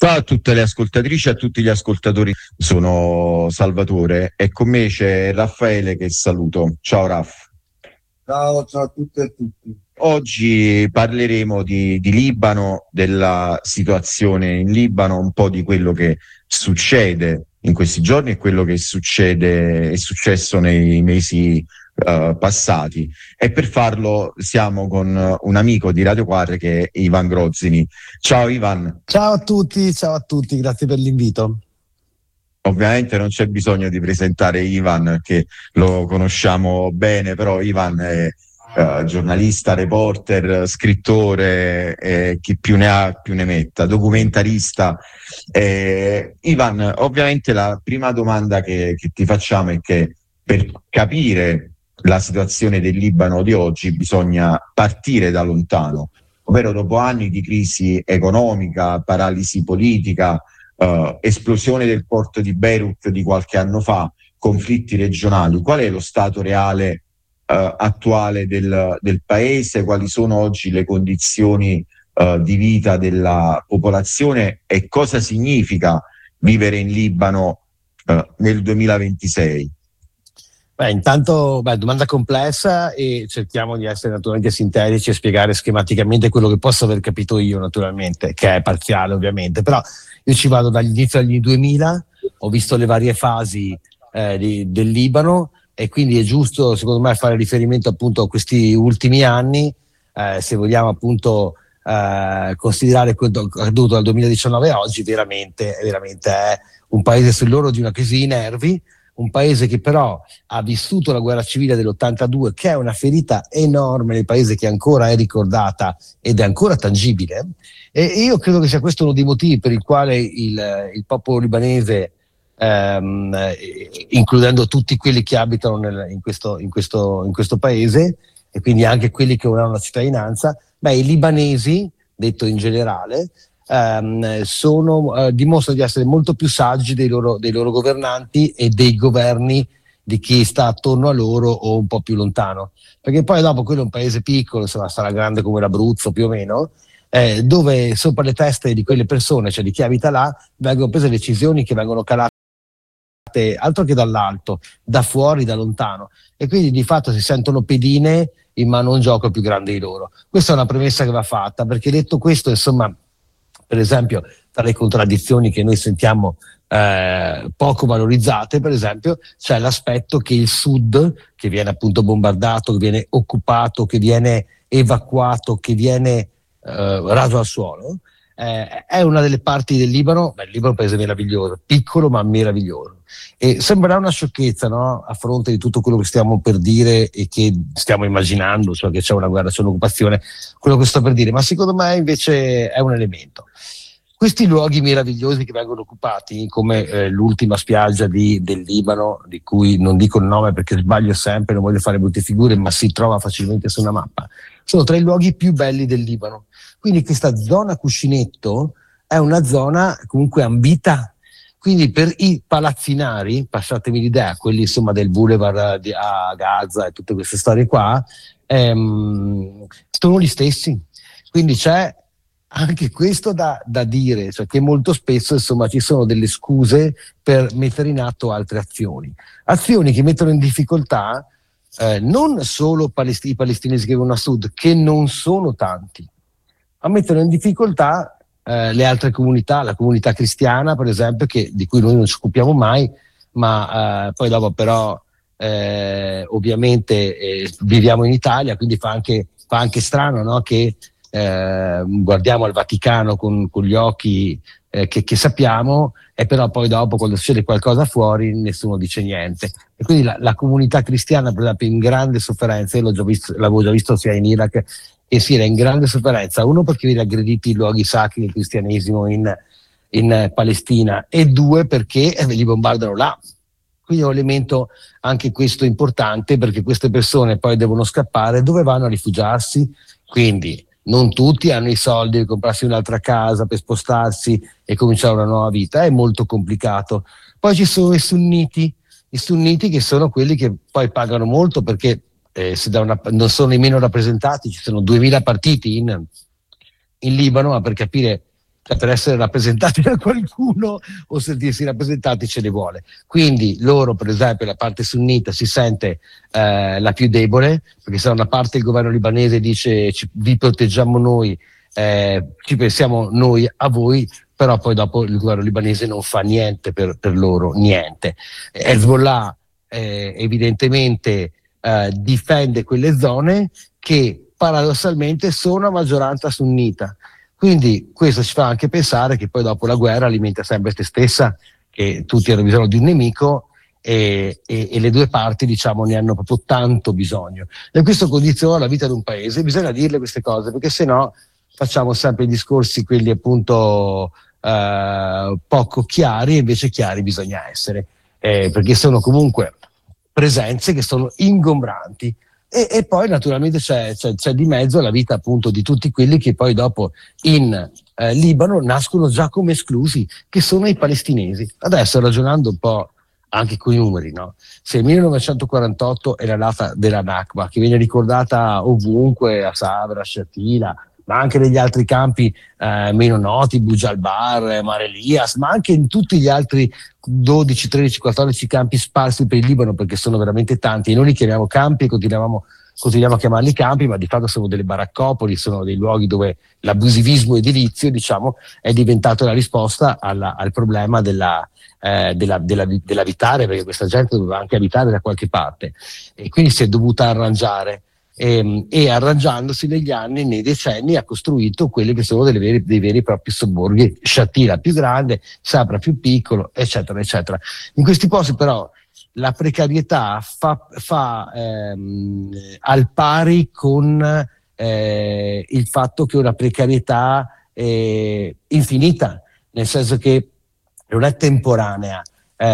Ciao a tutte le ascoltatrici e a tutti gli ascoltatori, sono Salvatore e con me c'è Raffaele che saluto. Ciao Raff. Ciao a tutte e a tutti. Oggi parleremo di Libano, della situazione in Libano, un po' di quello che succede in questi giorni e quello che è successo nei mesi passati. E per farlo siamo con un amico di Radio Quadre che è Ivan Grozini. Ciao Ivan. Ciao a tutti, grazie per l'invito. Ovviamente non c'è bisogno di presentare Ivan, che lo conosciamo bene, però Ivan è giornalista, reporter, scrittore, chi più ne ha più ne metta, documentarista. Ivan, ovviamente la prima domanda che ti facciamo è che per capire la situazione del Libano di oggi bisogna partire da lontano, ovvero dopo anni di crisi economica, paralisi politica, esplosione del porto di Beirut di qualche anno fa, conflitti regionali. Qual è lo stato reale attuale del paese? Quali sono oggi le condizioni di vita della popolazione e cosa significa vivere in Libano nel 2026? Intanto, domanda complessa e cerchiamo di essere naturalmente sintetici e spiegare schematicamente quello che posso aver capito io, naturalmente, che è parziale ovviamente, però io ci vado dall'inizio agli 2000, ho visto le varie fasi del Libano e quindi è giusto secondo me fare riferimento appunto a questi ultimi anni, se vogliamo appunto considerare quello accaduto dal 2019 a oggi, veramente è un paese sull'orlo di una crisi di nervi. Un paese che però ha vissuto la guerra civile dell'82, che è una ferita enorme nel paese, che ancora è ricordata ed è ancora tangibile, e io credo che sia questo uno dei motivi per il quale il popolo libanese, includendo tutti quelli che abitano in questo paese e quindi anche quelli che non hanno la cittadinanza, i libanesi, detto in generale, dimostrano di essere molto più saggi dei loro governanti e dei governi di chi sta attorno a loro o un po' più lontano, perché poi dopo quello è un paese piccolo, insomma, sarà grande come l'Abruzzo più o meno, dove sopra le teste di quelle persone, cioè di chi abita là, vengono prese decisioni che vengono calate altro che dall'alto, da fuori, da lontano, e quindi di fatto si sentono pedine in mano a un gioco più grande di loro. Questa è una premessa che va fatta, perché detto questo, insomma, per esempio, tra le contraddizioni che noi sentiamo poco valorizzate, per esempio, c'è l'aspetto che il sud, che viene appunto bombardato, che viene occupato, che viene evacuato, che viene raso al suolo, è una delle parti del Libano. Il Libano è un paese meraviglioso, piccolo ma meraviglioso. E sembrerà una sciocchezza, no? A fronte di tutto quello che stiamo per dire e che stiamo immaginando, cioè che c'è una guerra, c'è un'occupazione, quello che sto per dire, ma secondo me invece è un elemento. Questi luoghi meravigliosi che vengono occupati, come l'ultima spiaggia del Libano, di cui non dico il nome perché sbaglio sempre, non voglio fare brutte figure, ma si trova facilmente su una mappa, sono tra i luoghi più belli del Libano. Quindi questa zona cuscinetto è una zona comunque ambita. Quindi per i palazzinari, passatemi l'idea, quelli insomma del boulevard a Gaza e tutte queste storie qua, sono gli stessi. Quindi c'è anche questo da dire, cioè che molto spesso insomma ci sono delle scuse per mettere in atto altre azioni che mettono in difficoltà non solo i palestinesi che vivono a sud, che non sono tanti, ma mettono in difficoltà le altre comunità, la comunità cristiana per esempio, di cui noi non ci occupiamo mai, ma poi dopo però ovviamente viviamo in Italia, quindi fa anche strano, no? Che guardiamo al Vaticano con gli occhi che sappiamo, e però poi dopo quando succede qualcosa fuori nessuno dice niente, e quindi la comunità cristiana per esempio in grande sofferenza. Io l'avevo già visto sia in Iraq e Siria, in grande sofferenza, uno perché viene aggrediti i luoghi sacri del cristianesimo in Palestina, e due perché li bombardano là. Quindi è un elemento anche questo importante, perché queste persone poi devono scappare, dove vanno a rifugiarsi? Quindi non tutti hanno i soldi per comprarsi un'altra casa, per spostarsi e cominciare una nuova vita, è molto complicato. Poi ci sono i sunniti che sono quelli che poi pagano molto, perché non sono nemmeno rappresentati. Ci sono 2000 partiti in Libano, ma per capire cioè per essere rappresentati da qualcuno o sentirsi rappresentati ce ne vuole. Quindi loro, per esempio, la parte sunnita si sente la più debole, perché se da una parte il governo libanese dice vi proteggiamo noi, ci pensiamo noi a voi, però poi dopo il governo libanese non fa niente per loro, niente. Hezbollah evidentemente difende quelle zone che paradossalmente sono a maggioranza sunnita. Quindi questo ci fa anche pensare che poi dopo la guerra alimenta sempre se stessa, che tutti hanno bisogno di un nemico e le due parti, diciamo, ne hanno proprio tanto bisogno. E questo condiziona la vita di un paese, bisogna dirle queste cose, perché se no facciamo sempre i discorsi quelli appunto poco chiari, e invece chiari bisogna essere, perché sono comunque presenze che sono ingombranti. E poi naturalmente c'è di mezzo la vita appunto di tutti quelli che poi dopo in Libano nascono già come esclusi, che sono i palestinesi. Adesso ragionando un po' anche con i numeri, no? Se il 1948 è la data della Nakba, che viene ricordata ovunque, a Sabra, a Shatila, ma anche negli altri campi meno noti, Bujalbar, Mar Elias, ma anche in tutti gli altri 12, 13, 14 campi sparsi per il Libano, perché sono veramente tanti, e noi li chiamiamo campi e continuiamo a chiamarli campi, ma di fatto sono delle baraccopoli, sono dei luoghi dove l'abusivismo edilizio, diciamo, è diventato la risposta al problema dell'abitare, perché questa gente doveva anche abitare da qualche parte, e quindi si è dovuta arrangiare. E arrangiandosi negli anni, nei decenni, ha costruito quelli che sono dei veri e propri sobborghi, Shatila più grande, Sabra più piccolo, eccetera eccetera. In questi posti però la precarietà fa al pari con il fatto che è una precarietà infinita, nel senso che non è temporanea.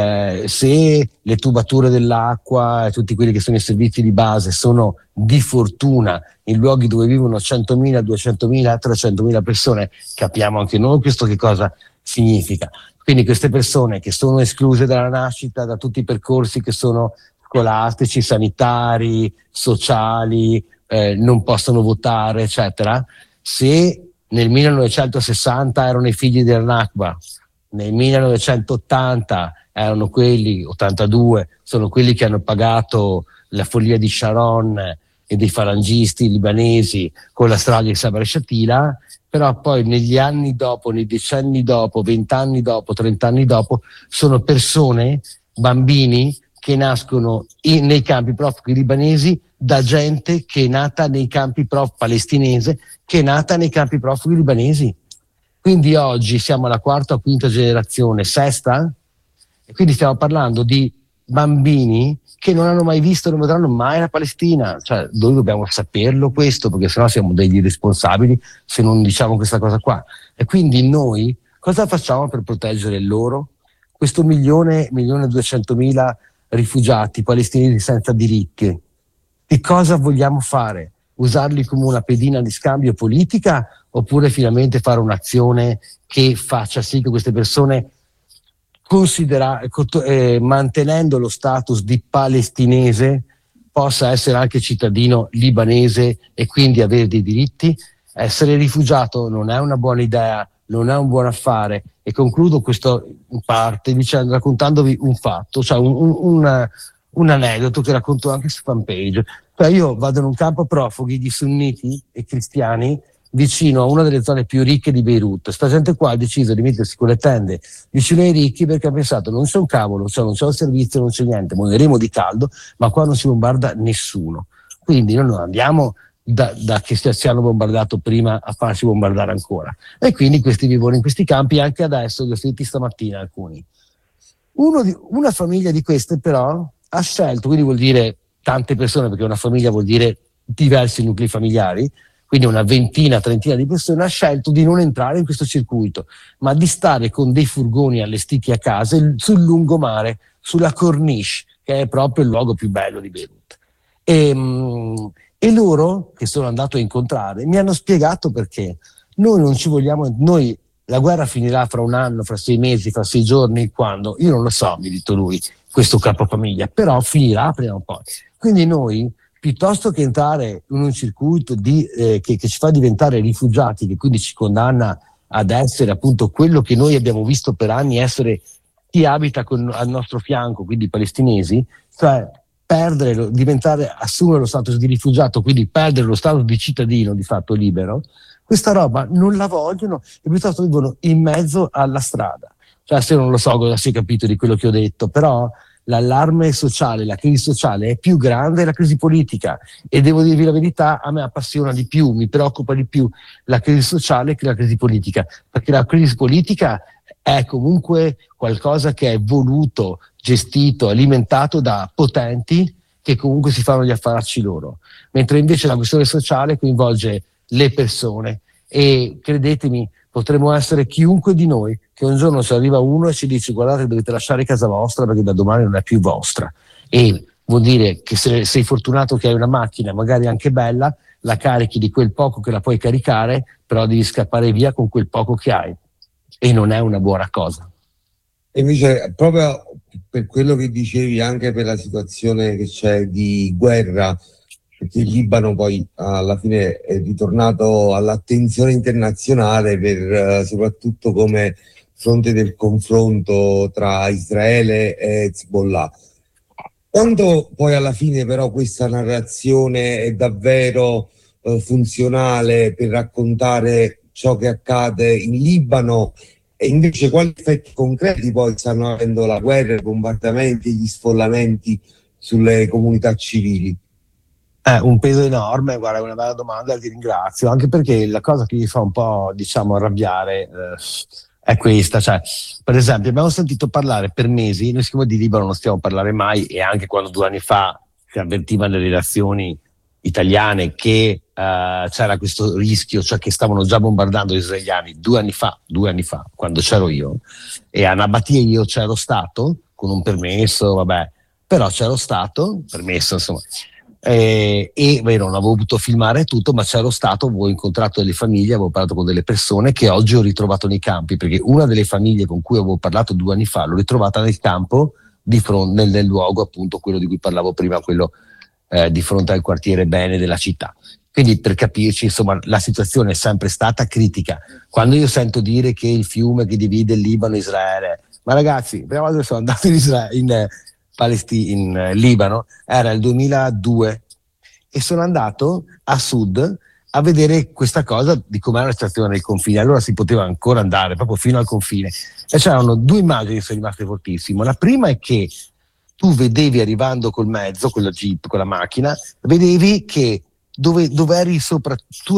Se le tubature dell'acqua e tutti quelli che sono i servizi di base sono di fortuna in luoghi dove vivono 100.000, 200.000, 300.000 persone, capiamo anche noi questo che cosa significa. Quindi queste persone che sono escluse dalla nascita da tutti i percorsi che sono scolastici, sanitari, sociali, non possono votare, eccetera. Se nel 1960 erano i figli del Nakba, nel 1980 erano quelli, 82, sono quelli che hanno pagato la follia di Sharon e dei falangisti libanesi con la strage di Sabra e Shatila, però poi negli anni dopo, nei decenni dopo, 20 anni dopo, 30 anni dopo, sono persone, bambini, che nascono nei campi profughi libanesi da gente che è nata nei campi palestinese, che è nata nei campi profughi libanesi. Quindi oggi siamo alla quarta o quinta generazione, sesta, e quindi stiamo parlando di bambini che non hanno mai visto, non vedranno mai la Palestina. Cioè, noi dobbiamo saperlo questo, perché sennò siamo degli irresponsabili se non diciamo questa cosa qua. E quindi noi cosa facciamo per proteggere loro? Questo 1.200.000 rifugiati palestinesi senza diritti. Che cosa vogliamo fare? Usarli come una pedina di scambio politica, oppure finalmente fare un'azione che faccia sì che queste persone, mantenendo lo status di palestinese, possa essere anche cittadino libanese e quindi avere dei diritti? Essere rifugiato non è una buona idea, non è un buon affare. E concludo questo in parte raccontandovi un fatto, cioè un aneddoto che racconto anche su fanpage. Cioè, io vado in un campo profughi di sunniti e cristiani vicino a una delle zone più ricche di Beirut. Sta gente qua ha deciso di mettersi con le tende vicino ai ricchi perché ha pensato non c'è un cavolo, cioè non c'è un servizio, non c'è niente, moriremo di caldo, ma qua non si bombarda nessuno. Quindi noi non andiamo da che ci hanno bombardato prima a farci bombardare ancora. E quindi questi vivono in questi campi anche adesso, li ho sentiti stamattina alcuni. Una famiglia di queste però ha scelto, quindi vuol dire tante persone, perché una famiglia vuol dire diversi nuclei familiari, quindi una ventina, trentina di persone, ha scelto di non entrare in questo circuito, ma di stare con dei furgoni allestiti a casa sul lungomare, sulla Corniche, che è proprio il luogo più bello di Beirut. E loro, che sono andato a incontrare, mi hanno spiegato perché. Noi non ci vogliamo, la guerra finirà fra un anno, fra 6 mesi, fra 6 giorni, quando? Io non lo so, mi ha detto lui, questo capofamiglia, però finirà prima o poi. Quindi noi, piuttosto che entrare in un circuito che ci fa diventare rifugiati, che quindi ci condanna ad essere appunto quello che noi abbiamo visto per anni essere chi abita al nostro fianco, quindi i palestinesi, cioè assumere lo status di rifugiato, quindi perdere lo status di cittadino di fatto libero, questa roba non la vogliono e piuttosto vivono in mezzo alla strada. Cioè, se non lo so cosa si è capito di quello che ho detto, però l'allarme sociale, la crisi sociale è più grande della crisi politica, e devo dirvi la verità, a me appassiona di più, mi preoccupa di più la crisi sociale che la crisi politica, perché la crisi politica è comunque qualcosa che è voluto, gestito, alimentato da potenti che comunque si fanno gli affaracci loro, mentre invece la questione sociale coinvolge le persone, e credetemi, potremmo essere chiunque di noi, che un giorno ci arriva uno e ci dice: guardate, dovete lasciare casa vostra perché da domani non è più vostra, e vuol dire che se sei fortunato che hai una macchina magari anche bella, la carichi di quel poco che la puoi caricare, però devi scappare via con quel poco che hai, e non è una buona cosa. E invece, proprio per quello che dicevi, anche per la situazione che c'è di guerra, perché il Libano poi alla fine è ritornato all'attenzione internazionale per soprattutto come fronte del confronto tra Israele e Hezbollah. Quando poi alla fine però questa narrazione è davvero funzionale per raccontare ciò che accade in Libano, e invece quali effetti concreti poi stanno avendo la guerra, i bombardamenti e gli sfollamenti sulle comunità civili? Un peso enorme, guarda, è una bella domanda, ti ringrazio, anche perché la cosa che mi fa un po', diciamo, arrabbiare è questa, cioè, per esempio, abbiamo sentito parlare per mesi, noi siccome di Libano non stiamo a parlare mai, e anche quando 2 anni fa si avvertivano le relazioni italiane che c'era questo rischio, cioè che stavano già bombardando gli israeliani 2 anni fa, quando c'ero io, e a Nabatia io c'ero stato, con un permesso, vabbè, però c'ero stato, permesso insomma, e non avevo potuto filmare tutto, ma c'ero stato, avevo incontrato delle famiglie, avevo parlato con delle persone che oggi ho ritrovato nei campi, perché una delle famiglie con cui avevo parlato 2 anni fa l'ho ritrovata nel campo di fronte, nel luogo appunto quello di cui parlavo prima, quello di fronte al quartiere bene della città. Quindi, per capirci, insomma, la situazione è sempre stata critica. Quando io sento dire che il fiume che divide il Libano e Israele, ma ragazzi, la prima volta che sono andato in Libano era il 2002 e sono andato a sud a vedere questa cosa di com'era la situazione del confine. Allora si poteva ancora andare proprio fino al confine, e c'erano 2 immagini che sono rimaste fortissime. La prima è che tu vedevi, arrivando col mezzo, con la jeep, con la macchina, vedevi che dove eri sopra,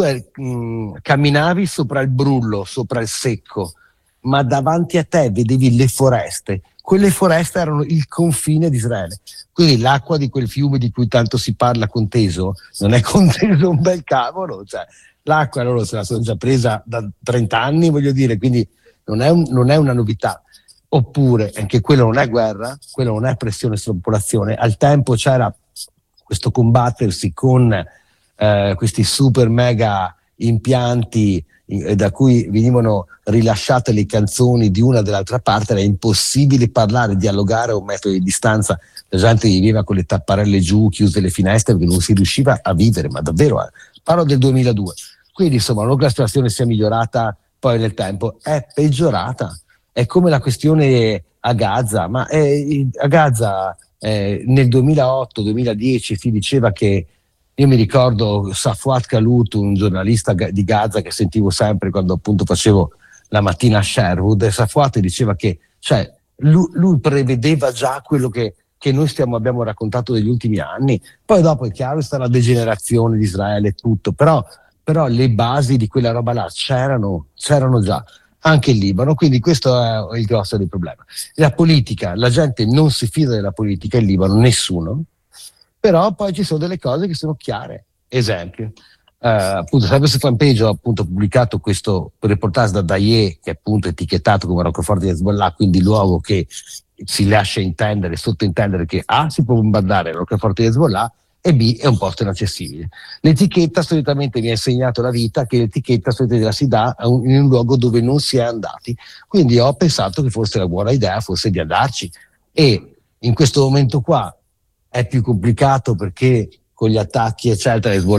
camminavi sopra il brullo, sopra il secco, ma davanti a te vedevi le foreste. Quelle foreste erano il confine di Israele. Quindi l'acqua di quel fiume di cui tanto si parla conteso, non è conteso un bel cavolo, cioè l'acqua loro se la sono già presa da 30 anni, voglio dire, quindi non è una novità. Oppure, anche quello non è guerra, quello non è pressione sulla popolazione. Al tempo c'era questo combattersi con questi super mega impianti da cui venivano rilasciate le canzoni di una e dell'altra parte. Era impossibile parlare, dialogare a 1 metro di distanza. La gente viveva con le tapparelle giù, chiuse le finestre, perché non si riusciva a vivere, ma davvero, parlo del 2002. Quindi insomma, non che la situazione sia migliorata poi nel tempo, è peggiorata. È come la questione a Gaza, ma a Gaza nel 2008-2010 si diceva che, io mi ricordo Safwat Kalut, un giornalista di Gaza che sentivo sempre quando appunto facevo la mattina a Sherwood, e Safwat diceva che, cioè, lui prevedeva già quello che noi abbiamo raccontato negli ultimi anni. Poi dopo è chiaro, sta la degenerazione di Israele e tutto, però le basi di quella roba là c'erano già anche in Libano, quindi questo è il grosso del problema. La politica, la gente non si fida della politica in Libano, nessuno, però poi ci sono delle cose che sono chiare. Esempio, appunto, sempre su fanpage ho appunto pubblicato questo reportage da Daye, che è appunto etichettato come roccaforte di Hezbollah, quindi luogo che si lascia intendere, sottintendere che A, si può bombardare il roccaforte di Hezbollah, e B, è un posto inaccessibile. L'etichetta solitamente mi ha insegnato la vita che l'etichetta solitamente si dà in un luogo dove non si è andati, quindi ho pensato che forse la buona idea fosse di andarci, e in questo momento qua è più complicato perché con gli attacchi eccetera Hezbollah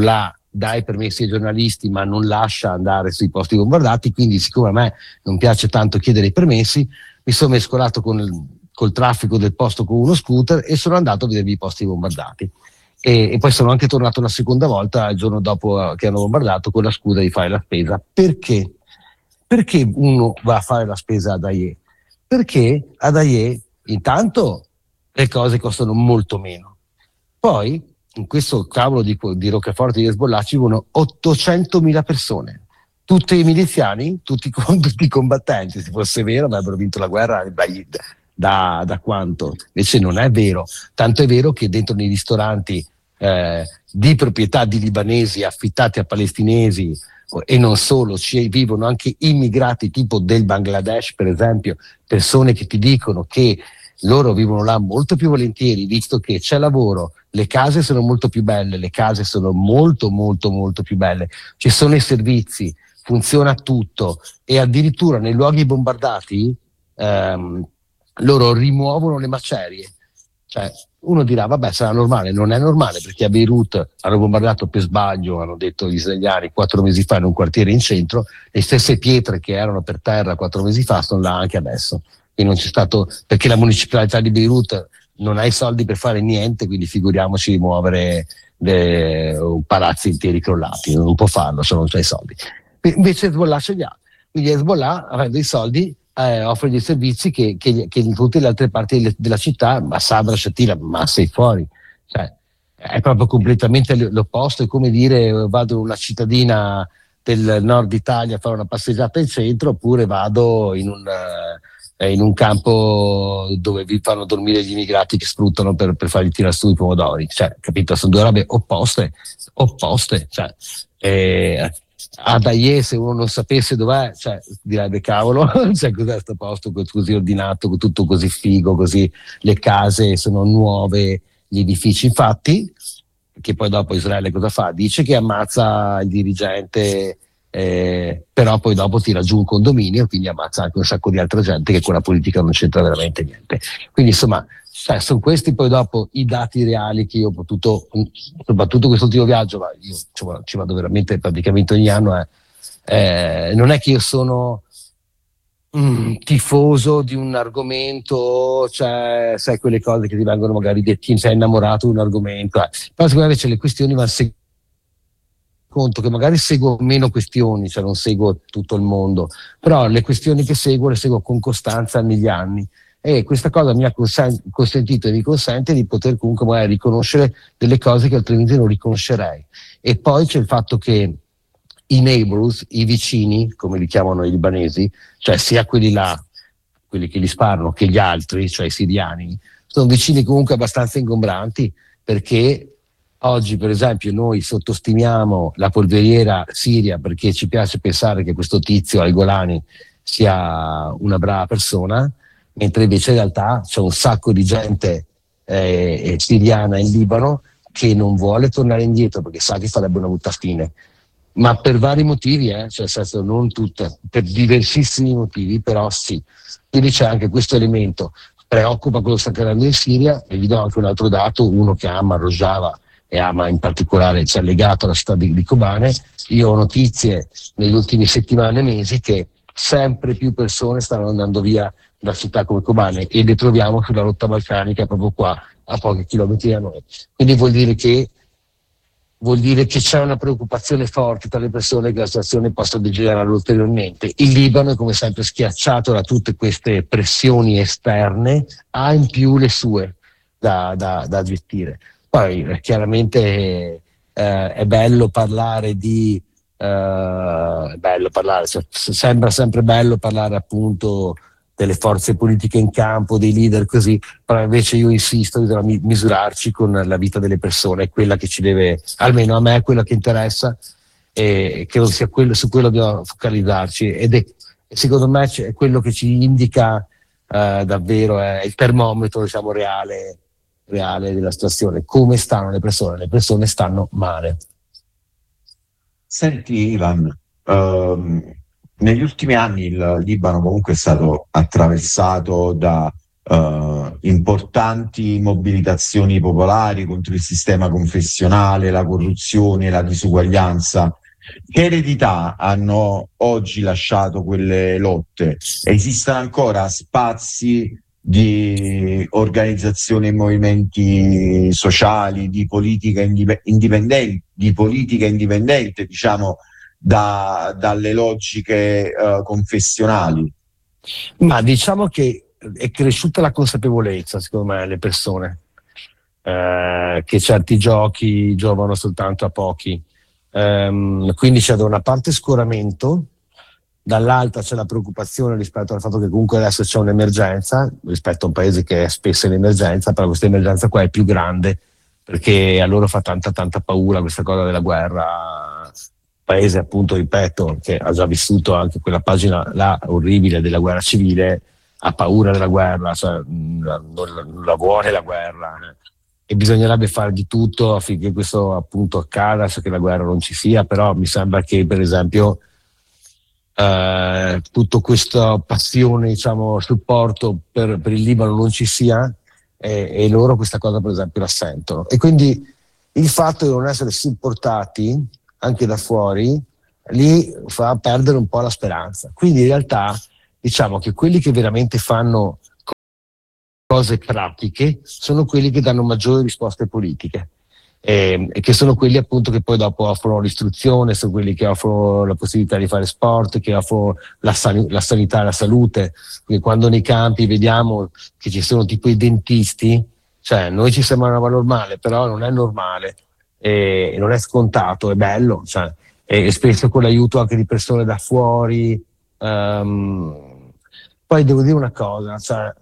dà i permessi ai giornalisti ma non lascia andare sui posti bombardati, quindi siccome a me non piace tanto chiedere i permessi, mi sono mescolato col traffico del posto con uno scooter e sono andato a vedere i posti bombardati. E poi sono anche tornato una seconda volta il giorno dopo che hanno bombardato con la scusa di fare la spesa. Perché? Perché uno va a fare la spesa ad Aie? Perché ad Aie intanto le cose costano molto meno. Poi in questo cavolo di Roccaforte di Hezbollah ci vivono 800.000 persone, tutti i miliziani, tutti i combattenti. Se fosse vero avrebbero vinto la guerra da quanto? Invece non è vero, tanto è vero che dentro nei ristoranti di proprietà di libanesi affittati a palestinesi e non solo, ci vivono anche immigrati tipo del Bangladesh, per esempio, persone che ti dicono che loro vivono là molto più volentieri, visto che c'è lavoro, le case sono molto più belle, le case sono molto molto molto più belle, ci sono i servizi, funziona tutto, e addirittura nei luoghi bombardati loro rimuovono le macerie. Cioè, uno dirà, vabbè, sarà normale. Non è normale, perché a Beirut hanno bombardato per sbaglio, hanno detto gli israeliani 4 mesi fa in un quartiere in centro, le stesse pietre che erano per terra 4 mesi fa sono là anche adesso. E non c'è stato, perché la municipalità di Beirut non ha i soldi per fare niente, quindi figuriamoci di muovere palazzi interi crollati, non può farlo se non c'è i soldi. Invece Hezbollah ce li ha, quindi Hezbollah, avendo i soldi, offre dei servizi che in tutte le altre parti della città, ma Sabra, Shatila, ma sei fuori, cioè, è proprio completamente l'opposto. È come dire vado in una cittadina del nord Italia a fare una passeggiata in centro, oppure vado in un campo dove vi fanno dormire gli immigrati che sfruttano per fargli tirare su i pomodori, cioè, capito? Sono due robe opposte, cioè, ad Aie, se uno non sapesse dov'è, cioè, direbbe cavolo, cioè, cos'è sto posto così ordinato, tutto così figo, così le case sono nuove, gli edifici. Infatti, che poi dopo Israele cosa fa? Dice che ammazza il dirigente, però poi dopo tira giù un condominio, quindi ammazza anche un sacco di altra gente che con la politica non c'entra veramente niente. Quindi insomma, sono questi poi dopo i dati reali che io ho potuto, soprattutto quest'ultimo viaggio, ma io ci vado veramente praticamente ogni anno, non è che io sono tifoso di un argomento, cioè sai quelle cose che ti vengono magari detti, sei innamorato di un argomento, però secondo me invece le questioni vanno conto che magari seguo meno questioni, cioè non seguo tutto il mondo, però le questioni che seguo le seguo con costanza negli anni, e questa cosa mi ha consentito e mi consente di poter comunque magari riconoscere delle cose che altrimenti non riconoscerei. E poi c'è il fatto che i neighbors, i vicini, come li chiamano i libanesi, cioè sia quelli là, quelli che li sparano, che gli altri, cioè i siriani, sono vicini comunque abbastanza ingombranti, perché oggi, per esempio, noi sottostimiamo la polveriera siria perché ci piace pensare che questo tizio al Golani sia una brava persona, mentre invece in realtà c'è un sacco di gente siriana in Libano che non vuole tornare indietro perché sa che farebbe una brutta fine, ma per vari motivi, cioè nel senso non tutte, per diversissimi motivi, però sì. Quindi c'è anche questo elemento, preoccupa quello che sta accadendo in Siria. E vi do anche un altro dato, uno che ama Rojava e ama in particolare, cioè legato alla città di Kobane. Io ho notizie negli ultimi settimane e mesi che sempre più persone stanno andando via da città come Kobane, e le troviamo sulla rotta balcanica proprio qua a pochi chilometri da noi. Quindi vuol dire che c'è una preoccupazione forte tra le persone che la situazione possa degenerare ulteriormente. Il Libano è come sempre schiacciato da tutte queste pressioni esterne, ha in più le sue da gestire. Poi chiaramente è bello parlare cioè, sembra sempre bello parlare appunto delle forze politiche in campo, dei leader così, però invece io insisto, bisogna misurarci con la vita delle persone, quella che ci deve, almeno a me è quella che interessa, e che non sia su quello dobbiamo focalizzarci, ed è secondo me è quello che ci indica davvero, è il termometro, diciamo, reale della situazione. Come stanno le persone? Le persone stanno male. Senti Ivan, negli ultimi anni il Libano comunque è stato attraversato da importanti mobilitazioni popolari contro il sistema confessionale, la corruzione, la disuguaglianza. Che eredità hanno oggi lasciato quelle lotte? Esistono ancora spazi di organizzazione e movimenti sociali, di politica indipendente, diciamo, dalle logiche confessionali? Ma diciamo che è cresciuta la consapevolezza, secondo me, alle persone, che certi giochi giovano soltanto a pochi. Quindi c'è da una parte scoramento, dall'altra c'è la preoccupazione rispetto al fatto che comunque adesso c'è un'emergenza rispetto a un paese che è spesso in emergenza, però questa emergenza qua è più grande perché a loro fa tanta paura questa cosa della guerra. Paese, appunto, ripeto, che ha già vissuto anche quella pagina là orribile della guerra civile, ha paura della guerra, cioè non la vuole la guerra, e bisognerebbe fare di tutto affinché questo appunto accada, cioè che la guerra non ci sia. Però mi sembra che, per esempio, tutta questa passione, diciamo, supporto per il Libano non ci sia, e loro questa cosa, per esempio, la sentono, e quindi il fatto di non essere supportati anche da fuori li fa perdere un po' la speranza. Quindi in realtà diciamo che quelli che veramente fanno cose pratiche sono quelli che danno maggiori risposte politiche, e che sono quelli appunto che poi dopo offrono l'istruzione, sono quelli che offrono la possibilità di fare sport, che offrono la sanità e la salute. Quindi quando nei campi vediamo che ci sono tipo i dentisti, cioè noi ci sembra una roba normale, però non è normale, e non è scontato, è bello, cioè, e spesso con l'aiuto anche di persone da fuori. Poi devo dire una cosa, cioè,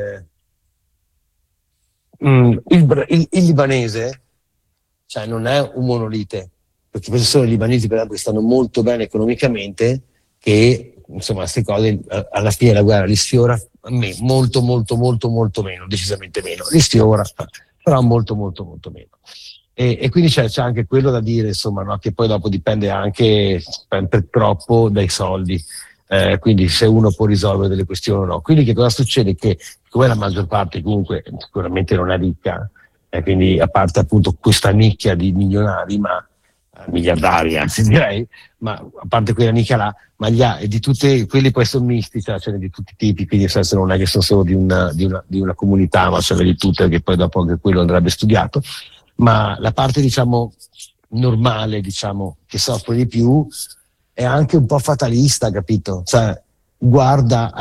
il libanese, cioè, non è un monolite, perché ci sono i libanesi, per esempio, che stanno molto bene economicamente, che insomma queste cose alla fine della guerra li sfiora molto meno, decisamente meno, li sfiora, però molto meno. E quindi c'è anche quello da dire, insomma, no? Che poi dopo dipende anche sempre troppo dai soldi, quindi se uno può risolvere delle questioni o no. Quindi che cosa succede? Che come la maggior parte comunque sicuramente non è ricca, quindi a parte appunto questa nicchia di milionari, ma miliardari anzi direi, ma a parte quella nicchia là, ma e di tutti quelli poi sono misti, cioè ce ne di tutti i tipi, quindi nel senso non è che sono solo di una comunità, ma ce ne di tutte, che poi dopo anche quello andrebbe studiato. Ma la parte, diciamo, normale, diciamo, che soffre di più è anche un po' fatalista, capito? Cioè, guarda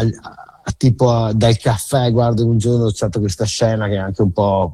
dal caffè, guarda, un giorno c'è stata questa scena che è anche un po',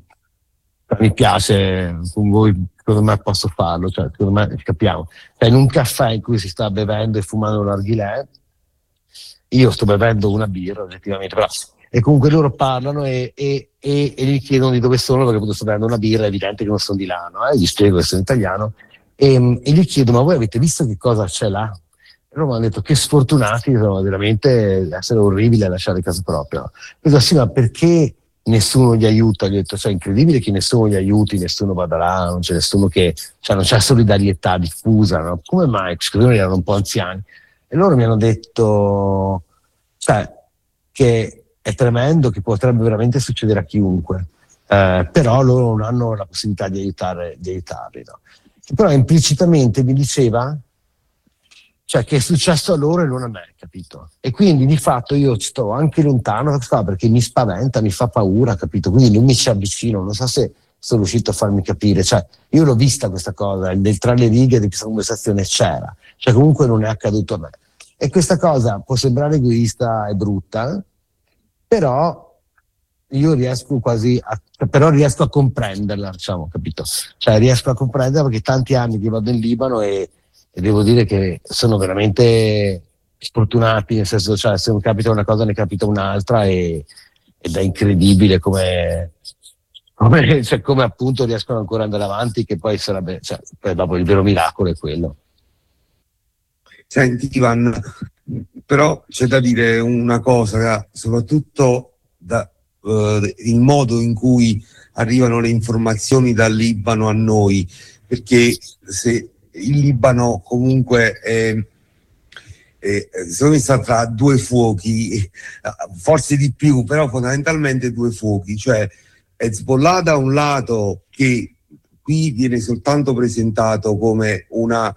mi piace, con voi secondo me posso farlo, cioè secondo me capiamo. Cioè, in un caffè in cui si sta bevendo e fumando un narghilè, io sto bevendo una birra oggettivamente, però, e comunque loro parlano e gli chiedono di dove sono, perché appunto sto bevendo una birra, è evidente che non sono di là, no? Gli spiego che sono italiano, e gli chiedo: ma voi avete visto che cosa c'è là? E loro mi hanno detto: che sfortunati, sono veramente essere orribile a lasciare casa propria. Ho detto: sì, ma perché nessuno gli aiuta? Gli ho detto: cioè, è incredibile che nessuno gli aiuti, nessuno vada là, non c'è nessuno che, cioè, non c'è solidarietà diffusa, no? Come mai? Secondo me erano un po' anziani. E loro mi hanno detto, cioè, che è tremendo, che potrebbe veramente succedere a chiunque, però loro non hanno la possibilità di aiutarli, no? Però implicitamente mi diceva, cioè, che è successo a loro e non a me, capito? E quindi di fatto io sto anche lontano perché mi spaventa, mi fa paura, capito? Quindi non mi ci avvicino, non so se sono riuscito a farmi capire, cioè io l'ho vista questa cosa, tra le righe di questa conversazione c'era, cioè comunque non è accaduto a me. E questa cosa può sembrare egoista e brutta, però io riesco a comprenderla, diciamo, capito? Cioè riesco a comprenderla perché tanti anni che vado in Libano e devo dire che sono veramente sfortunati, nel senso, cioè, se non capita una cosa ne capita un'altra, ed è incredibile come appunto riescono ancora ad andare avanti, che poi sarebbe, cioè, poi dopo il vero miracolo è quello. Senti Ivan, però c'è da dire una cosa, soprattutto il modo in cui arrivano le informazioni dal Libano a noi, perché se il Libano comunque secondo me sta tra due fuochi, forse di più, però fondamentalmente due fuochi, cioè Hezbollah da un lato, che qui viene soltanto presentato come una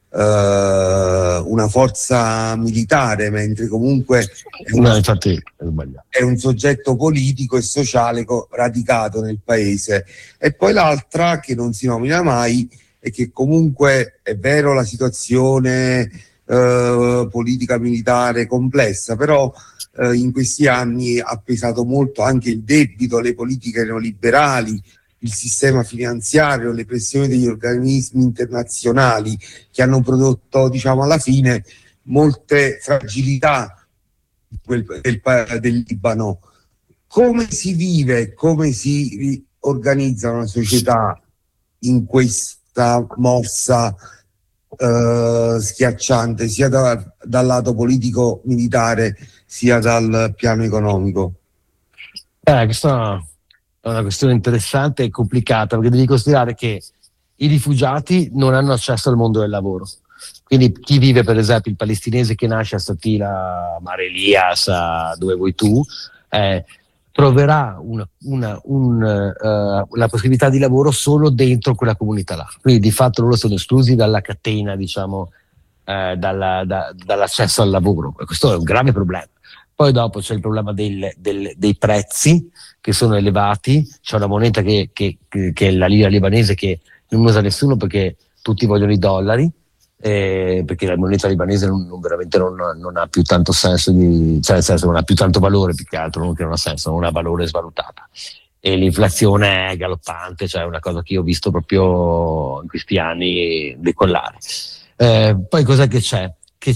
forza militare, mentre comunque infatti è un soggetto politico e sociale radicato nel paese. E poi l'altra, che non si nomina mai, e che comunque è vero la situazione politica militare complessa, però in questi anni ha pesato molto anche il debito, le politiche neoliberali, il sistema finanziario, le pressioni degli organismi internazionali, che hanno prodotto, diciamo, alla fine molte fragilità del Libano. Come si vive, come si organizza una società in questa mossa schiacciante, sia dal lato politico militare sia dal piano economico? Questa è una questione interessante e complicata, perché devi considerare che i rifugiati non hanno accesso al mondo del lavoro. Quindi chi vive, per esempio, il palestinese che nasce a Statila, Mare Elias, dove vuoi tu, troverà la possibilità di lavoro solo dentro quella comunità là. Quindi di fatto loro sono esclusi dalla catena, diciamo, dall'accesso al lavoro. E questo è un grave problema. Poi dopo c'è il problema dei prezzi, che sono elevati. C'è una moneta che è la lira libanese, che non usa nessuno perché tutti vogliono i dollari, perché la moneta libanese veramente non ha più tanto senso, cioè nel senso non ha più tanto valore, più che altro, non che non ha senso, non ha valore, svalutata. E l'inflazione è galoppante, cioè è una cosa che io ho visto proprio in questi anni decollare. Poi cos'è che c'è?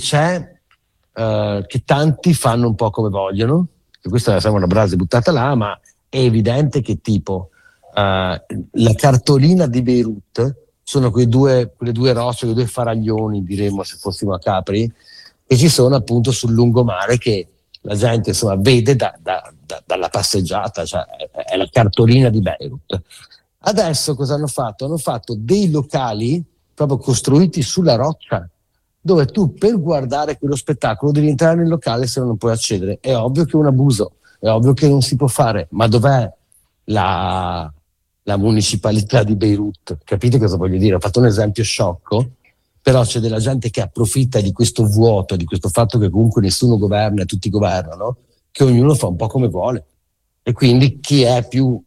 Che tanti fanno un po' come vogliono, e questa sembra una frase buttata là, ma è evidente che tipo la cartolina di Beirut sono quelle due rocce, quei due faraglioni, diremmo se fossimo a Capri, che ci sono appunto sul lungomare, che la gente insomma vede dalla passeggiata, cioè è la cartolina di Beirut. Adesso cosa hanno fatto? Hanno fatto dei locali proprio costruiti sulla roccia, dove tu per guardare quello spettacolo devi entrare nel locale, se no non puoi accedere. È ovvio che è un abuso, è ovvio che non si può fare, ma dov'è la municipalità di Beirut? Capite cosa voglio dire? Ho fatto un esempio sciocco, però c'è della gente che approfitta di questo vuoto, di questo fatto che comunque nessuno governa e tutti governano, che ognuno fa un po' come vuole. E quindi chi è più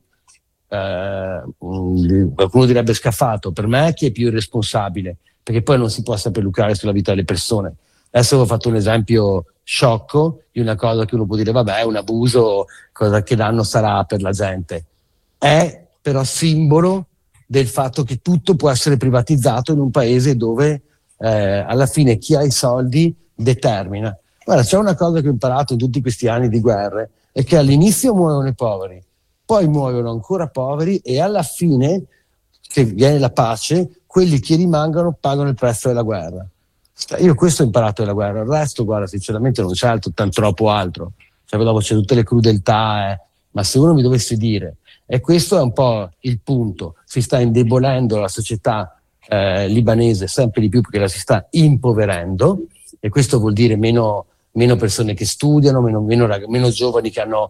qualcuno direbbe scafato, per me chi è più irresponsabile, perché poi non si può sempre lucrare sulla vita delle persone. Adesso ho fatto un esempio sciocco di una cosa che uno può dire vabbè, è un abuso, che danno sarà per la gente. È però simbolo del fatto che tutto può essere privatizzato in un paese dove alla fine chi ha i soldi determina. Guarda, c'è una cosa che ho imparato in tutti questi anni di guerre, è che all'inizio muoiono i poveri, poi muoiono ancora poveri, e alla fine, che viene la pace, quelli che rimangono pagano il prezzo della guerra. Io questo ho imparato della guerra, il resto, guarda, sinceramente non c'è troppo altro. Cioè, dopo c'è tutte le crudeltà, ma se uno mi dovesse dire, e questo è un po' il punto, si sta indebolendo la società libanese sempre di più, perché la si sta impoverendo, e questo vuol dire meno persone che studiano, meno giovani che hanno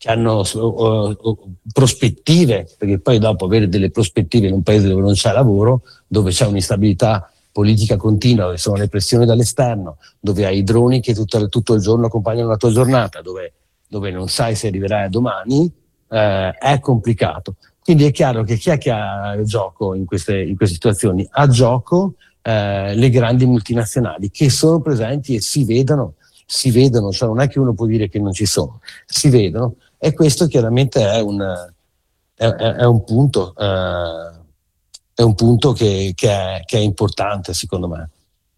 prospettive, perché poi dopo avere delle prospettive in un paese dove non c'è lavoro, dove c'è un'instabilità politica continua, dove sono le pressioni dall'esterno, dove hai i droni che tutto il giorno accompagnano la tua giornata, dove non sai se arriverai domani, è complicato. Quindi è chiaro che chi è che ha il gioco in queste situazioni? Ha gioco le grandi multinazionali, che sono presenti e si vedono, cioè non è che uno può dire che non ci sono, si vedono, e questo chiaramente è un punto che è importante, secondo me.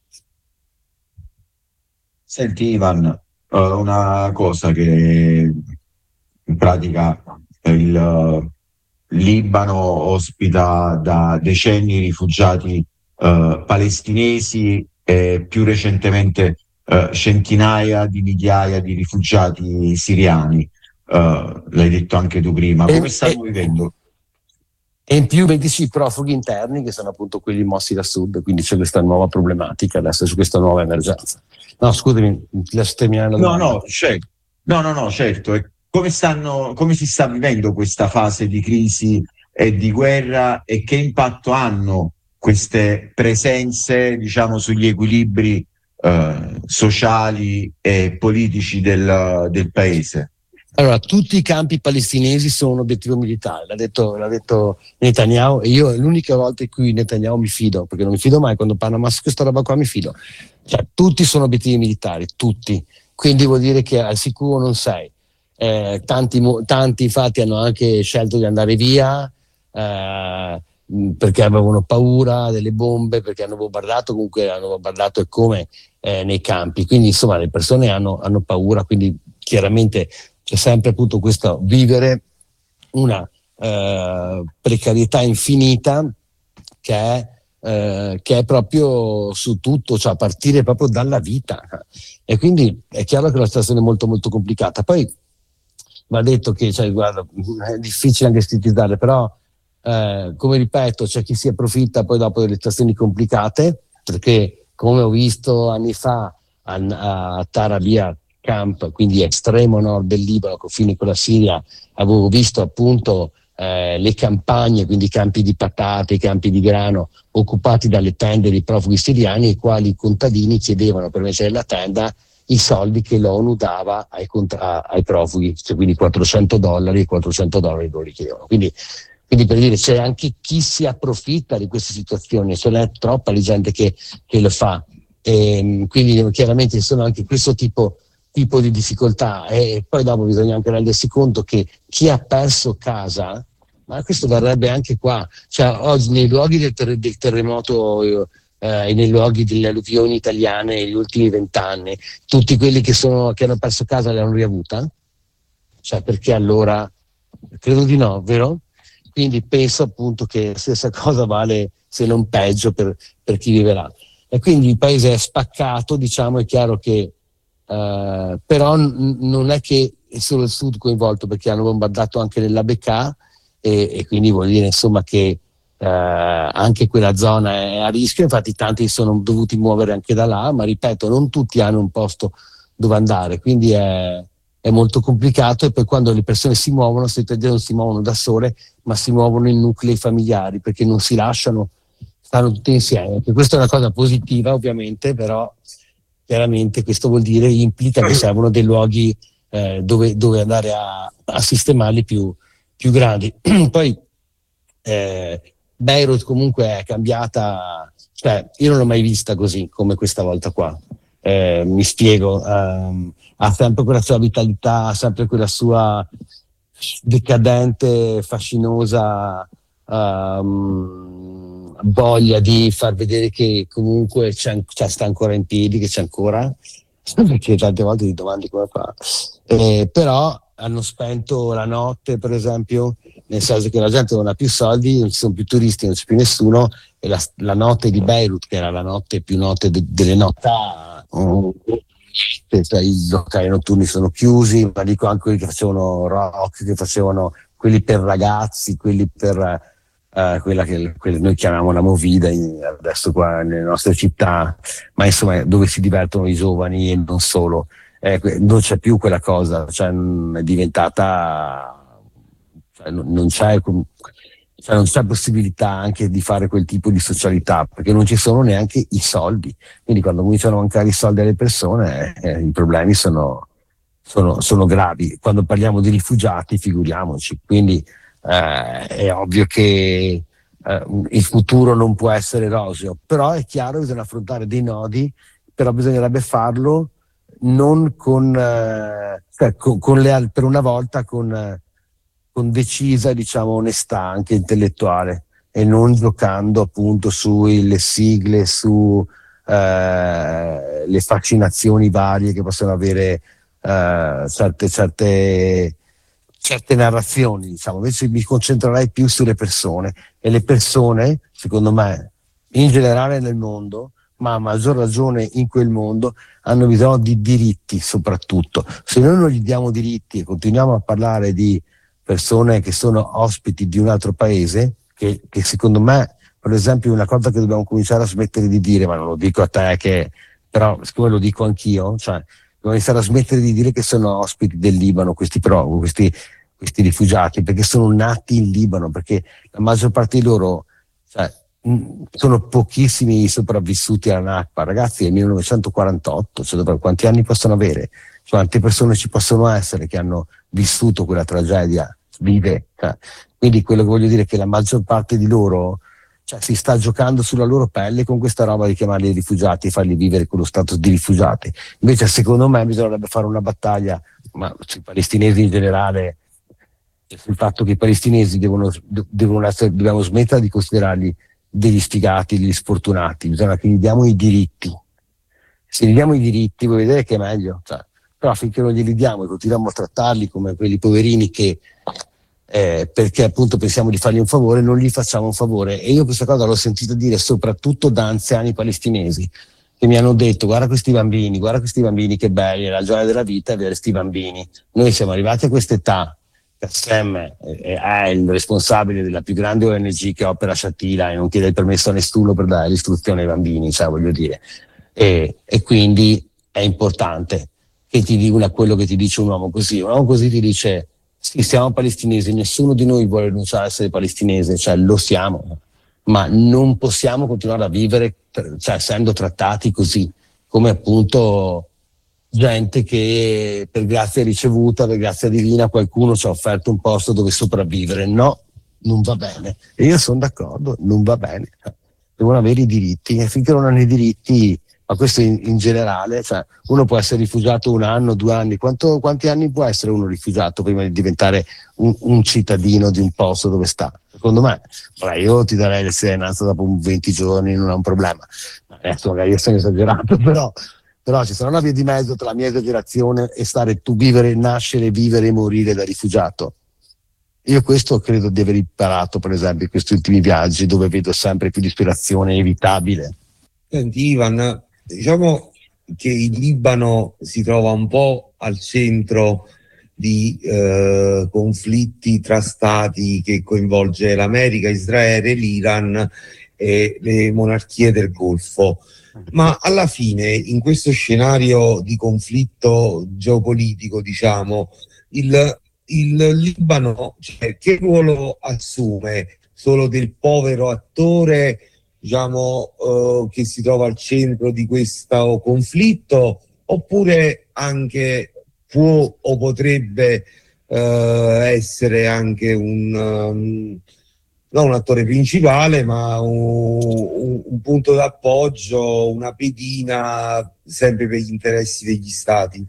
Senti Ivan, una cosa che in pratica il Libano ospita da decenni rifugiati palestinesi e più recentemente centinaia di migliaia di rifugiati siriani. L'hai detto anche tu prima. Come stanno vivendo? E in più 25 profughi interni che sono appunto quelli mossi da sud, quindi c'è questa nuova problematica adesso, su questa nuova emergenza. No, scusami, ti lascio terminare la domanda. No, certo. E come si sta vivendo questa fase di crisi e di guerra, e che impatto hanno queste presenze, diciamo, sugli equilibri sociali e politici del paese? Allora, tutti i campi palestinesi sono un obiettivo militare, l'ha detto Netanyahu, e io è l'unica volta in cui Netanyahu mi fido, perché non mi fido mai, quando parla, ma su questa roba qua mi fido. Cioè, tutti sono obiettivi militari, tutti. Quindi vuol dire che al sicuro non sei. Tanti infatti hanno anche scelto di andare via, perché avevano paura delle bombe, perché hanno bombardato e come nei campi. Quindi insomma le persone hanno paura, quindi chiaramente c'è sempre appunto questo vivere una precarietà infinita che è proprio su tutto, cioè a partire proprio dalla vita, e quindi è chiaro che la situazione è molto molto complicata. Poi va detto che, cioè, guarda, è difficile anche statistizzare, però come ripeto, c'è chi si approfitta poi dopo delle situazioni complicate, perché come ho visto anni fa a Tarabia Camp, quindi estremo nord del Libano, confine con la Siria, avevo visto appunto le campagne, quindi i campi di patate, i campi di grano occupati dalle tende dei profughi siriani, ai quali i contadini chiedevano per mettere la tenda i soldi che l'ONU dava ai profughi, cioè quindi $400 e $400 loro li chiedevano. Quindi per dire, c'è anche chi si approfitta di queste situazioni, ce n'è troppa di gente che lo fa, e quindi chiaramente ci sono anche questo tipo di difficoltà, e poi dopo bisogna anche rendersi conto che chi ha perso casa, ma questo varrebbe anche qua, cioè oggi nei luoghi del terremoto e nei luoghi delle alluvioni italiane negli ultimi 20 anni, tutti quelli che hanno perso casa l'hanno riavuta? Cioè, perché allora? Credo di no, vero? Quindi penso appunto che la stessa cosa vale, se non peggio, per chi vive là. E quindi il paese è spaccato, diciamo, è chiaro che però non è che è solo il sud coinvolto, perché hanno bombardato anche nell'ABK, e quindi vuol dire insomma che anche quella zona è a rischio. Infatti tanti sono dovuti muovere anche da là, ma ripeto, non tutti hanno un posto dove andare, quindi è molto complicato. E poi quando le persone si muovono, non si muovono da sole, ma si muovono in nuclei familiari, perché non si lasciano, stanno tutti insieme. E questa è una cosa positiva ovviamente, però chiaramente questo vuol dire, implica che servono dei luoghi dove andare a sistemarli più grandi. Poi Beirut comunque è cambiata, cioè io non l'ho mai vista così come questa volta qua. Mi spiego, ha sempre quella sua vitalità, ha sempre quella sua decadente, fascinosa voglia di far vedere che comunque sta ancora in piedi, che c'è ancora, perché tante volte ti domandi come fa. Però hanno spento la notte, per esempio, nel senso che la gente non ha più soldi, non ci sono più turisti, non c'è più nessuno, e la notte di Beirut, che era la notte più notte delle notti, i locali notturni sono chiusi, ma dico anche quelli che facevano rock, che facevano quelli per ragazzi, quelli per quella che noi chiamiamo la movida adesso qua nelle nostre città, ma insomma dove si divertono i giovani e non solo. Non c'è più quella cosa, cioè è diventata, cioè, non c'è possibilità anche di fare quel tipo di socialità, perché non ci sono neanche i soldi. Quindi quando cominciano a mancare i soldi alle persone, i problemi sono gravi. Quando parliamo di rifugiati, figuriamoci. Quindi è ovvio che il futuro non può essere roseo, però è chiaro che bisogna affrontare dei nodi, però bisognerebbe farlo non per una volta con decisa, diciamo, onestà anche intellettuale, e non giocando appunto sulle sigle, su le fascinazioni varie che possono avere certe narrazioni, diciamo. Invece mi concentrerei più sulle persone, e le persone, secondo me, in generale nel mondo, ma a maggior ragione in quel mondo, hanno bisogno di diritti. Soprattutto se noi non gli diamo diritti e continuiamo a parlare di persone che sono ospiti di un altro paese, che secondo me, per esempio, una cosa che dobbiamo cominciare a smettere di dire, ma non lo dico a te, però siccome lo dico anch'io, cioè dobbiamo iniziare a smettere di dire che sono ospiti del Libano questi rifugiati, perché sono nati in Libano, perché la maggior parte di loro, cioè, sono pochissimi sopravvissuti alla Nakba, ragazzi, è il 1948, cioè quanti anni possono avere? Quante persone ci possono essere che hanno vissuto quella tragedia vive? Quindi quello che voglio dire è che la maggior parte di loro, cioè, si sta giocando sulla loro pelle con questa roba di chiamarli rifugiati e farli vivere con lo status di rifugiati. Invece secondo me bisognerebbe fare una battaglia, ma sui palestinesi in generale, sul fatto che i palestinesi dobbiamo smettere di considerarli degli sfigati, degli sfortunati, bisogna che gli diamo i diritti. Se gli diamo i diritti vuol vedere che è meglio, cioè, però finché non glieli diamo e continuiamo a trattarli come quelli poverini che perché appunto pensiamo di fargli un favore, non gli facciamo un favore. E io questa cosa l'ho sentita dire soprattutto da anziani palestinesi che mi hanno detto: guarda questi bambini che belli, la gioia della vita è avere questi bambini. Noi siamo arrivati a quest'età, Kassem è il responsabile della più grande ONG che opera a Shatila e non chiede il permesso a nessuno per dare l'istruzione ai bambini, cioè, voglio dire, e quindi è importante che ti dica quello che ti dice un uomo così ti dice: sì, siamo palestinesi, nessuno di noi vuole rinunciare a essere palestinese, cioè lo siamo, ma non possiamo continuare a vivere, cioè, essendo trattati così, come appunto gente che per grazia ricevuta, per grazia divina, qualcuno ci ha offerto un posto dove sopravvivere. No, non va bene. E io sono d'accordo, non va bene. Devono avere i diritti, e finché non hanno i diritti, ma questo in generale, cioè, uno può essere rifugiato 1 anno, 2 anni, quanti anni può essere uno rifugiato prima di diventare un cittadino di un posto dove sta? Secondo me, io ti darei le cittadinanza dopo 20 giorni, non è un problema. Adesso magari io sono esagerato, però ci sarà una via di mezzo tra la mia esagerazione e nascere, vivere e morire da rifugiato. Io questo credo di aver imparato, per esempio, in questi ultimi viaggi, dove vedo sempre più disperazione evitabile. Senti Ivan, diciamo che il Libano si trova un po' al centro di conflitti tra stati che coinvolge l'America, Israele, l'Iran e le monarchie del Golfo. Ma alla fine, in questo scenario di conflitto geopolitico, diciamo, il Libano, cioè, che ruolo assume? Solo del povero attore, diciamo, che si trova al centro di questo conflitto, oppure anche può o potrebbe essere anche non un attore principale, ma un punto d'appoggio, una pedina sempre per gli interessi degli stati?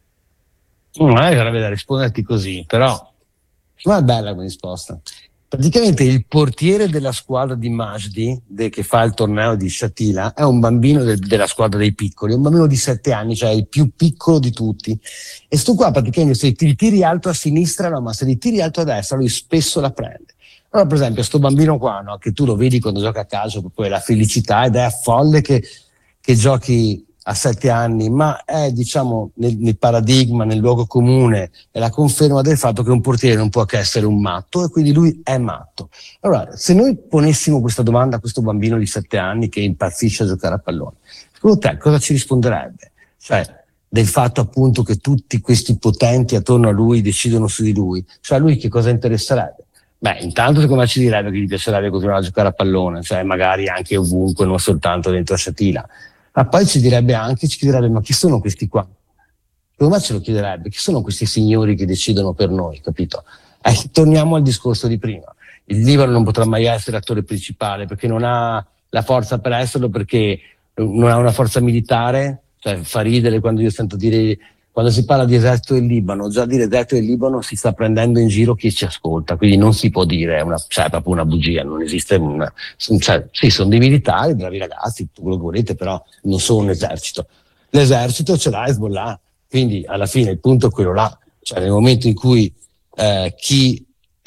Non è grave da risponderti così, però ma è bella come risposta. Praticamente il portiere della squadra di Majdi, che fa il torneo di Shatila, è un bambino della squadra dei piccoli, un bambino di 7 anni, cioè il più piccolo di tutti. E sto qua praticamente, se ti tiri alto a sinistra, no, ma se li tiri alto a destra, lui spesso la prende. Allora, per esempio, sto bambino qua, no, che tu lo vedi quando gioca a calcio, proprio la felicità, ed è folle che giochi a 7 anni, ma è, diciamo, nel paradigma, nel luogo comune, è la conferma del fatto che un portiere non può che essere un matto, e quindi lui è matto. Allora, se noi ponessimo questa domanda a questo bambino di 7 anni che impazzisce a giocare a pallone, secondo te cosa ci risponderebbe? Cioè, del fatto appunto che tutti questi potenti attorno a lui decidono su di lui, cioè a lui che cosa interesserebbe? Beh, intanto secondo me ci direbbe che gli piacerebbe continuare a giocare a pallone, cioè magari anche ovunque, non soltanto dentro a Shatila. Ma poi ci chiederebbe, ma chi sono questi qua? Secondo me ce lo chiederebbe, chi sono questi signori che decidono per noi, capito? Torniamo al discorso di prima. Il Libano non potrà mai essere attore principale perché non ha la forza per esserlo, perché non ha una forza militare, cioè fa ridere quando io sento dire, quando si parla di esercito del Libano, già dire esercito del Libano si sta prendendo in giro chi ci ascolta, quindi non si può dire, è proprio una bugia, non esiste sì, sono dei militari, bravi ragazzi, tutto quello che volete, però non sono un esercito. L'esercito ce l'ha Hezbollah, quindi alla fine il punto è quello là, cioè nel momento in cui chi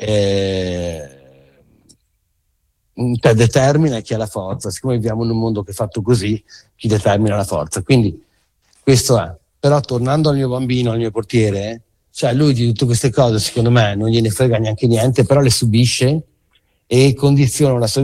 determina chi ha la forza, siccome viviamo in un mondo che è fatto così, chi determina la forza, quindi questo è. Però tornando al mio bambino, al mio portiere, cioè lui di tutte queste cose secondo me non gliene frega neanche niente, però le subisce e condizionano la sua